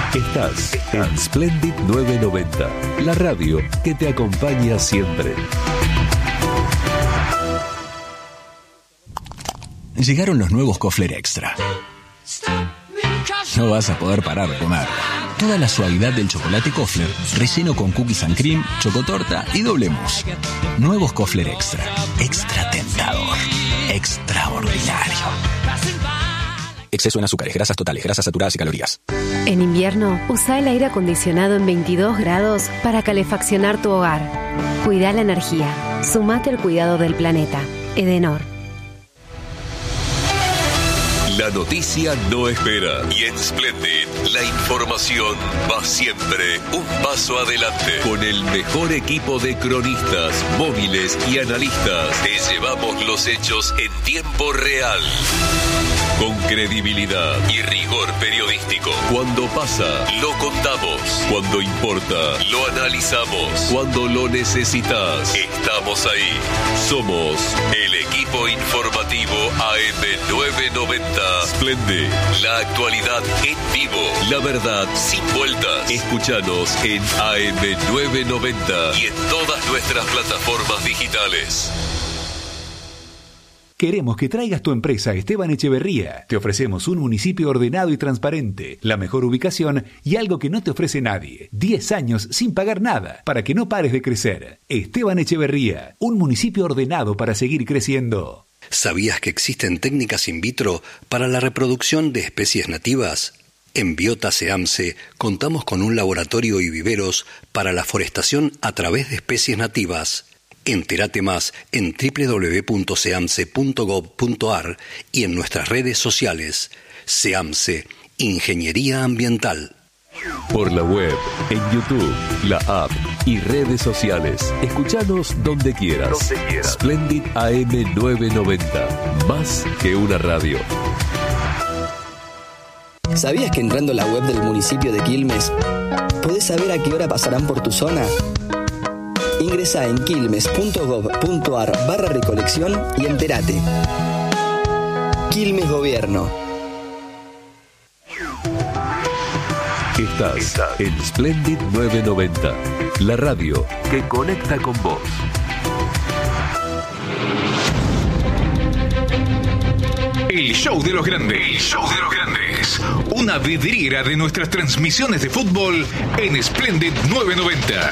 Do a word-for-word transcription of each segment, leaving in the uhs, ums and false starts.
Estás en Splendid novecientos noventa, la radio que te acompaña siempre. Llegaron los nuevos Kofler Extra. No vas a poder parar de comer. Toda la suavidad del chocolate Kofler, relleno con cookies and cream, chocotorta y doble mousse. Nuevos Kofler Extra. Extra tentador. Extraordinario. Exceso en azúcares, grasas totales, grasas saturadas y calorías. En invierno, usa el aire acondicionado en veintidós grados para calefaccionar tu hogar. Cuida la energía. Sumate al cuidado del planeta. Edenor. La noticia no espera y en Splendid la información va siempre un paso adelante. Con el mejor equipo de cronistas, móviles y analistas, te llevamos los hechos en tiempo real. Con credibilidad y rigor periodístico. Cuando pasa, lo contamos. Cuando importa, lo analizamos. Cuando lo necesitas, estamos ahí. Somos el equipo informativo A M novecientos noventa. Splendid, la actualidad en vivo, la verdad sin vueltas. Escúchanos en A M novecientos noventa y en todas nuestras plataformas digitales. Queremos que traigas tu empresa a Esteban Echeverría. Te ofrecemos un municipio ordenado y transparente, la mejor ubicación y algo que no te ofrece nadie. diez años sin pagar nada, para que no pares de crecer. Esteban Echeverría, un municipio ordenado para seguir creciendo. ¿Sabías que existen técnicas in vitro para la reproducción de especies nativas? En Biota SEAMSE contamos con un laboratorio y viveros para la forestación a través de especies nativas. Entérate más en doble u doble u doble u punto seamse punto gov punto ar y en nuestras redes sociales. SEAMSE, Ingeniería Ambiental. Por la web, en YouTube, la app y redes sociales. Escuchanos donde quieras. Donde quieras. Splendid A M novecientos noventa. Más que una radio. ¿Sabías que entrando a la web del municipio de Quilmes podés saber a qué hora pasarán por tu zona? Ingresá en quilmes punto gov punto ar barra recolección y entérate. Quilmes Gobierno. Estás, Estás en Splendid novecientos noventa, la radio que conecta con vos. El show de los grandes. El show de los grandes. Una vidriera de nuestras transmisiones de fútbol en Splendid novecientos noventa.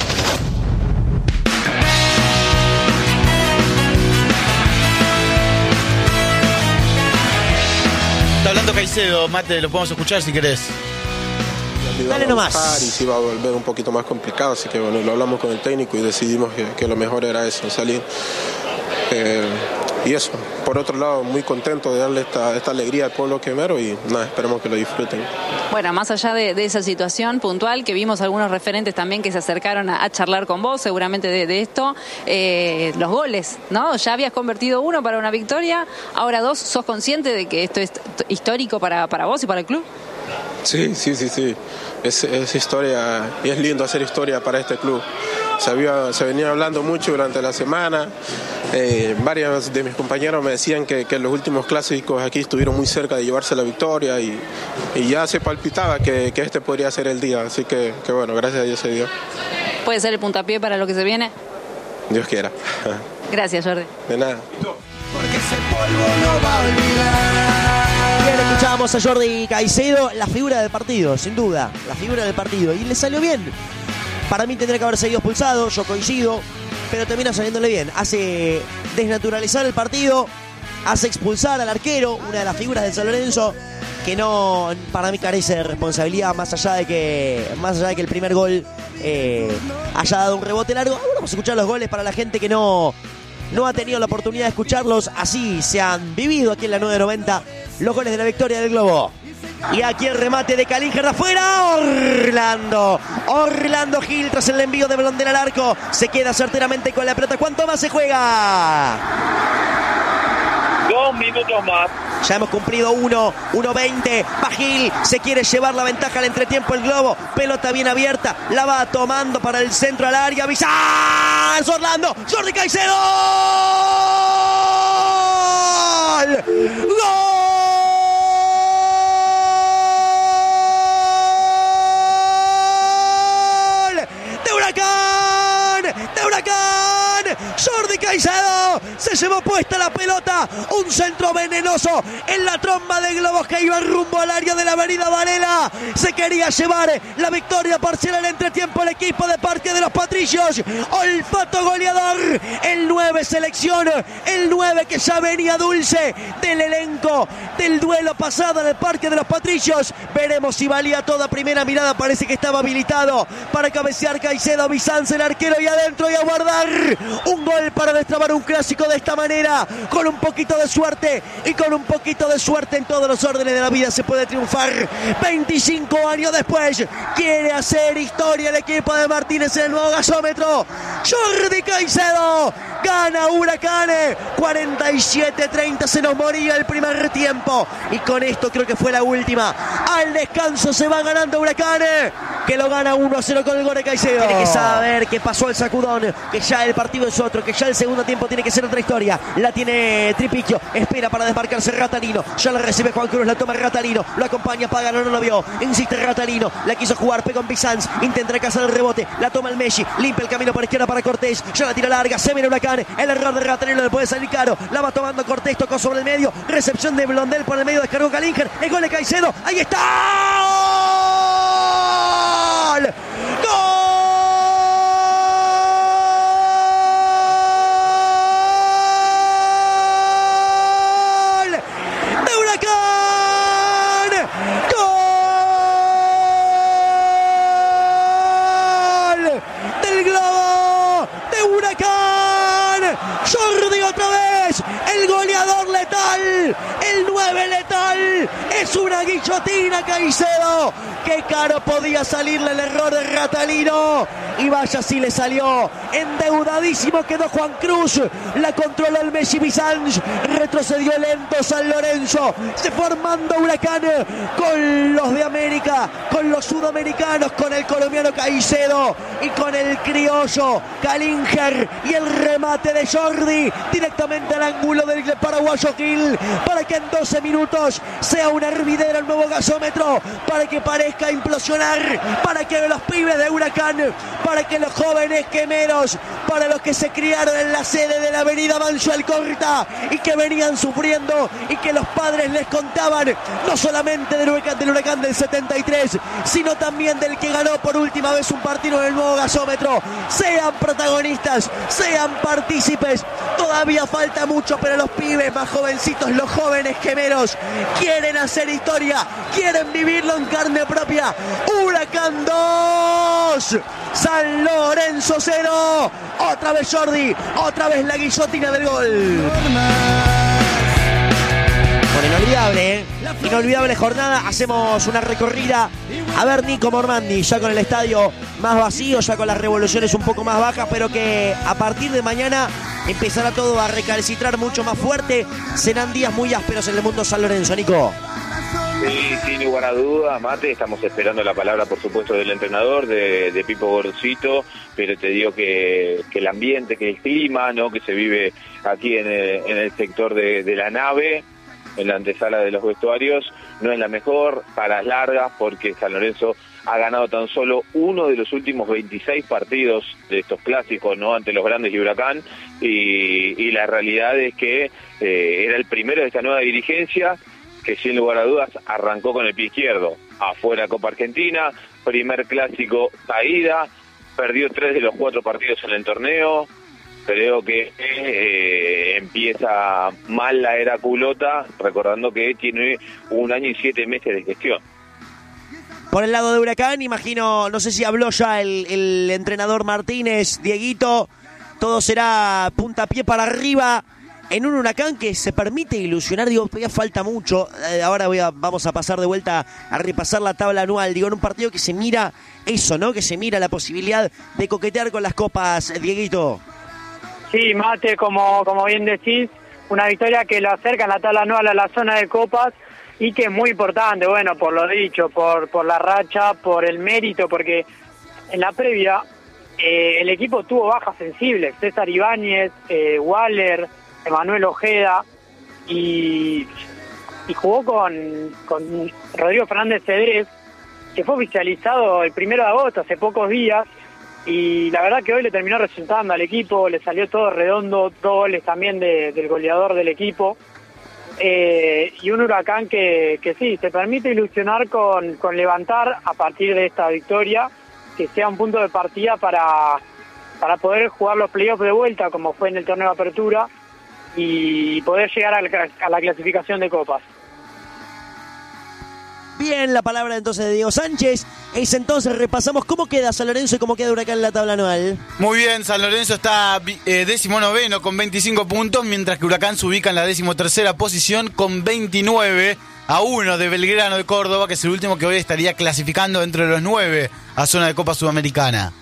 Está hablando Caicedo, Mate, lo podemos escuchar si querés. Dale nomás. Y sí va a volver un poquito más complicado, así que bueno, lo hablamos con el técnico y decidimos que, que lo mejor era eso, salir. Eh, y eso, por otro lado, muy contento de darle esta, esta alegría al pueblo quemero y nada, esperemos que lo disfruten. Bueno, más allá de, de esa situación puntual, que vimos algunos referentes también que se acercaron a, a charlar con vos, seguramente de, de esto, eh, los goles, ¿no? Ya habías convertido uno para una victoria, ahora dos, ¿sos consciente de que esto es histórico para, para vos y para el club? Sí, sí, sí, sí. Es, es historia y es lindo hacer historia para este club. Se, había, se venía hablando mucho durante la semana. Eh, varios de mis compañeros me decían que, que los últimos clásicos aquí estuvieron muy cerca de llevarse la victoria y, y ya se palpitaba que, que este podría ser el día. Así que, que bueno, gracias a Dios se dio. ¿Puede ser el puntapié para lo que se viene? Dios quiera. Gracias, Jordi. De nada. Porque ese polvo no va a olvidar. Bien, escuchábamos a Jordi Caicedo, la figura del partido, sin duda, la figura del partido. Y le salió bien. Para mí tendría que haber seguido expulsado, yo coincido, pero termina saliéndole bien. Hace desnaturalizar el partido, hace expulsar al arquero, una de las figuras de San Lorenzo, que no, para mí carece de responsabilidad, más allá de que, más allá de que el primer gol eh, haya dado un rebote largo. Ahora vamos a escuchar los goles para la gente que no, no ha tenido la oportunidad de escucharlos. Así se han vivido aquí en la nueve noventa los goles de la victoria del Globo. Y aquí el remate de Calíger de afuera. Orlando. Orlando Gil tras el envío de Blondel al arco. Se queda certeramente con la pelota. ¿Cuánto más se juega? Dos minutos más. Ya hemos cumplido uno, uno veinte. Va Gil, se quiere llevar la ventaja al entretiempo el Globo. Pelota bien abierta, la va tomando para el centro al área. Bizarre, Orlando, Jordi Caicedo. ¡Gol! ¡Gol! Jordi Caicedo se llevó puesta la pelota, un centro venenoso en la tromba de globos que iba rumbo al área de la avenida Varela. Se quería llevar la victoria parcial al entretiempo el equipo de Parque de los Patricios. Olfato goleador, el nueve selección, el nueve que ya venía dulce del elenco del duelo pasado en el Parque de los Patricios. Veremos si valía toda. Primera mirada, parece que estaba habilitado para cabecear Caicedo. Bizanza, el arquero, y adentro y a guardar un gol para destrabar un clásico de esta manera, con un poquito de suerte, y con un poquito de suerte en todos los órdenes de la vida se puede triunfar. Veinticinco años después quiere hacer historia el equipo de Martínez en el nuevo gasómetro. Jordi Caicedo gana Huracán. Cuarenta y siete treinta, se nos moría el primer tiempo, y con esto creo que fue la última. Al descanso se va ganando Huracán, que lo gana uno a cero con el gol de Caicedo. Tiene que saber que pasó el sacudón, que ya el partido es otro, que ya el segundo tiempo tiene que ser otra historia. La tiene Tripiquio, espera para desmarcarse Ratalino, ya la recibe Juan Cruz, la toma Ratalino, lo acompaña Pagano, no lo vio, insiste Ratalino, la quiso jugar, pega con Bizanz, intenta cazar el rebote, la toma el Messi, limpia el camino por izquierda para Cortés, ya la tira larga, se viene Huracán, el error de Ratalino le puede salir caro, la va tomando Cortés, tocó sobre el medio, recepción de Blondel por el medio, descargó Calinger, el gol de Caicedo, ahí está. ¡Gol! ¡Gol! ¡De Huracán! ¡Gol! ¡Del globo! ¡De Huracán! Jordi otra vez, el goleador letal, el nueve letal, es una guillotina Caicedo. Qué caro podía salirle el error de Ratalino, y vaya si le salió. Endeudadísimo quedó Juan Cruz, la controló el Messi. Bizanz, retrocedió lento San Lorenzo, se formando Huracán con los de América, con los sudamericanos, con el colombiano Caicedo y con el criollo Calinger, y el remate de Jordi directamente al ángulo del paraguayo Gil, para que en doce minutos sea una hervidera el nuevo gasómetro, para que parezca implosionar, para que los pibes de Huracán, para que los jóvenes quemeros, para los que se criaron en la sede de la avenida Manso Alcorta y que venían sufriendo, y que los padres les contaban no solamente del huracán, del huracán del setenta y tres, sino también del que ganó por última vez un partido en el nuevo gasómetro, sean protagonistas, sean partícipes. Todavía falta mucho, pero los pibes más jovencitos, los jóvenes gemelos, quieren hacer historia, quieren vivirlo en carne propia. Huracán dos, San Lorenzo cero. Otra vez Jordi, otra vez la guillotina del gol. Bueno, inolvidable, ¿eh? Inolvidable jornada. Hacemos una recorrida a ver Nico Mormandi, ya con el estadio más vacío, ya con las revoluciones un poco más bajas, pero que a partir de mañana empezará todo a recalcitrar mucho más fuerte. Serán días muy ásperos en el mundo San Lorenzo, Nico. Sí, sin lugar a duda, Mate, estamos esperando la palabra, por supuesto, del entrenador, de, de Pipo Gorosito, pero te digo que, que el ambiente, que el clima, ¿no?, que se vive aquí en el, en el sector de, de la nave, en la antesala de los vestuarios, no es la mejor para las largas, porque San Lorenzo ha ganado tan solo uno de los últimos veintiséis partidos de estos clásicos, ¿no?, ante los grandes y Huracán, y, y la realidad es que eh, era el primero de esta nueva dirigencia, que sin lugar a dudas arrancó con el pie izquierdo, afuera Copa Argentina, primer clásico caída, perdió tres de los cuatro partidos en el torneo. Creo que eh, empieza mal la era culota, recordando que tiene un año y siete meses de gestión. Por el lado de Huracán, imagino, no sé si habló ya el, el entrenador Martínez, Dieguito, todo será puntapié para arriba en un Huracán que se permite ilusionar. Digo, todavía falta mucho. Eh, ahora voy a, vamos a pasar de vuelta a repasar la tabla anual. Digo, en un partido que se mira eso, ¿no? Que se mira la posibilidad de coquetear con las copas, Dieguito. Sí, Mate, como, como bien decís, una victoria que lo acerca en la tabla anual a la zona de copas, y que es muy importante, bueno, por lo dicho, por, por la racha, por el mérito, porque en la previa eh, el equipo tuvo bajas sensibles. César Ibáñez, eh, Waller, Emanuel Ojeda, y, y jugó con, con Rodrigo Fernández Cedrés, que fue oficializado el primero de agosto, hace pocos días, y la verdad que hoy le terminó resultando al equipo, le salió todo redondo, dos goles también de, del goleador del equipo, eh, y un Huracán que, que sí, te permite ilusionar con, con levantar a partir de esta victoria, que sea un punto de partida para, para poder jugar los playoffs de vuelta, como fue en el torneo de apertura, y poder llegar a la, a la clasificación de copas. Bien, la palabra entonces de Diego Sánchez. Es entonces, repasamos cómo queda San Lorenzo y cómo queda Huracán en la tabla anual. Muy bien, San Lorenzo está eh, décimo noveno con veinticinco puntos, mientras que Huracán se ubica en la décimo tercera posición con veintinueve, a uno de Belgrano de Córdoba, que es el último que hoy estaría clasificando dentro de los nueve a zona de Copa Sudamericana.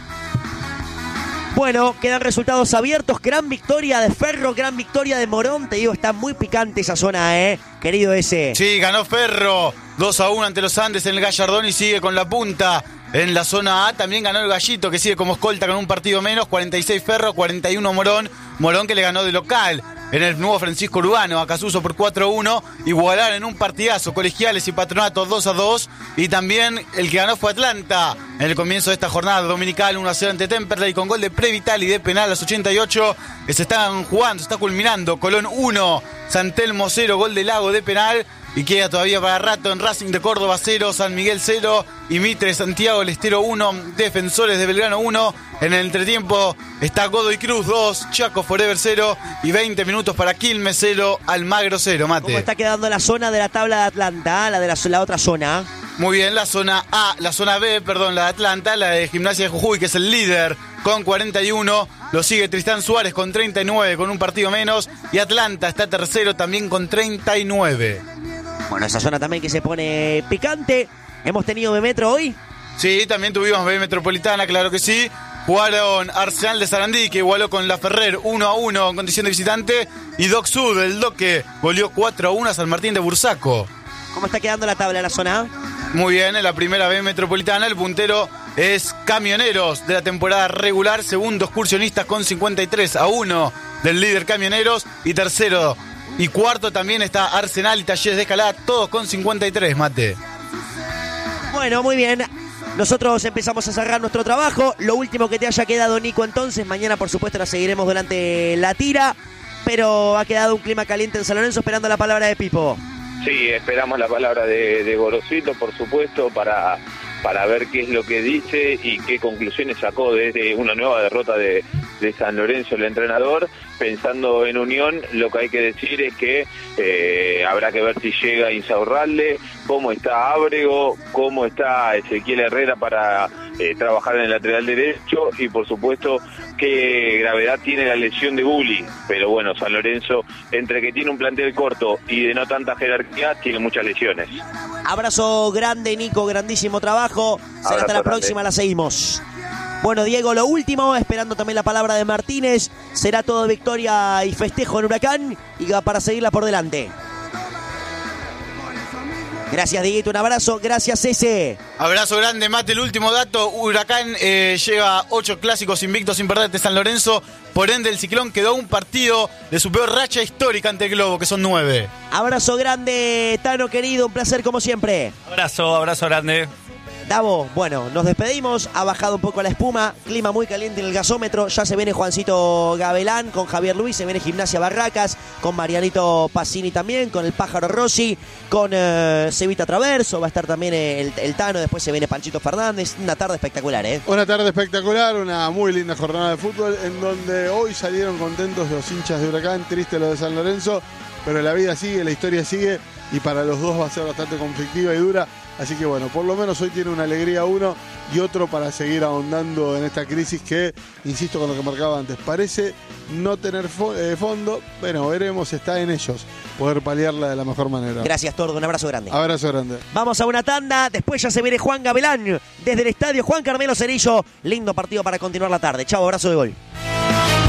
Bueno, quedan resultados abiertos. Gran victoria de Ferro, gran victoria de Morón. Te digo, está muy picante esa zona, ¿eh? Querido ese. Sí, ganó Ferro dos a uno ante los Andes en el Gallardón y sigue con la punta en la zona A. También ganó el Gallito, que sigue como escolta con un partido menos. cuarenta y seis Ferro, cuarenta y uno Morón. Morón que le ganó de local en el nuevo Francisco Urbano a Casuso por cuatro a uno. Igualaron en un partidazo Colegiales y Patronato dos a dos. Y también el que ganó fue Atlanta en el comienzo de esta jornada dominical, uno a cero ante Temperley con gol de Prevital y de penal a los ochenta y ocho. Que se están jugando, se está culminando. Colón uno, San Telmo cero, gol de Lago de penal. Y queda todavía para rato en Racing de Córdoba cero, San Miguel cero y Mitre Santiago del Estero uno, Defensores de Belgrano uno. En el entretiempo está Godoy Cruz dos, Chaco Forever cero y veinte minutos para Quilmes cero, Almagro cero, Mate. ¿Cómo está quedando la zona de la tabla de Atlanta, la de la, la otra zona? Muy bien, la zona A, la zona B, perdón, la de Atlanta, la de Gimnasia de Jujuy, que es el líder con cuarenta y uno. Lo sigue Tristán Suárez con treinta y nueve, con un partido menos. Y Atlanta está tercero también con treinta y nueve. Bueno, esa zona también que se pone picante. ¿Hemos tenido B-Metro hoy? Sí, también tuvimos B Metropolitana, claro que sí. Jugaron Arsenal de Sarandí, que igualó con La Ferrer uno a uno en condición de visitante. Y Doc Sud, el Doc, que goleó cuatro a uno a San Martín de Bursaco. ¿Cómo está quedando la tabla de la zona A? Muy bien, en la primera B Metropolitana el puntero es Camioneros de la temporada regular. Segundo, Excursionistas con cincuenta y tres a uno del líder Camioneros. Y tercero y cuarto también está Arsenal y Talleres de Escalada, todos con cincuenta y tres, Mate. Bueno, muy bien. Nosotros empezamos a cerrar nuestro trabajo. Lo último que te haya quedado, Nico, entonces. Mañana, por supuesto, la seguiremos durante la tira. Pero ha quedado un clima caliente en San Lorenzo, esperando la palabra de Pipo. Sí, esperamos la palabra de, de Gorosito, por supuesto, para, para ver qué es lo que dice y qué conclusiones sacó desde una nueva derrota de, de San Lorenzo, el entrenador. Pensando en Unión, lo que hay que decir es que eh, habrá que ver si llega Insaurralde, cómo está Ábrego, cómo está Ezequiel Herrera para eh, trabajar en el lateral derecho y por supuesto qué gravedad tiene la lesión de Bully. Pero bueno, San Lorenzo, entre que tiene un plantel corto y de no tanta jerarquía, tiene muchas lesiones. Abrazo grande, Nico, grandísimo trabajo. Será hasta la próxima, la seguimos. Bueno, Diego, lo último, esperando también la palabra de Martínez. Será todo victoria y festejo en Huracán y para seguirla por delante. Gracias, Dieguito, un abrazo. Gracias, ese. Abrazo grande, Mate. El último dato, Huracán eh, lleva ocho clásicos invictos sin perder de San Lorenzo. Por ende, el Ciclón quedó a un partido de su peor racha histórica ante el Globo, que son nueve. Abrazo grande, Tano, querido. Un placer como siempre. Abrazo, abrazo grande. Davo, bueno, nos despedimos, ha bajado un poco la espuma, clima muy caliente en el gasómetro, ya se viene Juancito Gavelán con Javier Luis, se viene Gimnasia Barracas, con Marianito Pacini también, con el Pájaro Rossi, con eh, Cevita Traverso, va a estar también el, el Tano, después se viene Panchito Fernández, una tarde espectacular, ¿eh? Una tarde espectacular, una muy linda jornada de fútbol, en donde hoy salieron contentos los hinchas de Huracán, triste lo de San Lorenzo, pero la vida sigue, la historia sigue, y para los dos va a ser bastante conflictiva y dura. Así que bueno, por lo menos hoy tiene una alegría uno y otro para seguir ahondando en esta crisis que, insisto con lo que marcaba antes, parece no tener fo- eh, fondo. Bueno, veremos, está en ellos poder paliarla de la mejor manera. Gracias, Tordo, un abrazo grande. Abrazo grande. Vamos a una tanda, después ya se viene Juan Gavelán desde el estadio Juan Carmelo Cerillo. Lindo partido para continuar la tarde. Chau, abrazo de gol.